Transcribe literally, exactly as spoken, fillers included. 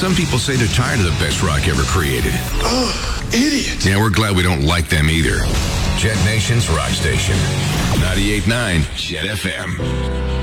some people say they're tired of the best rock ever created. Oh, idiot. Yeah, we're glad we don't like them either. Jet Nation's Rock Station. ninety-eight point nine Jet F M.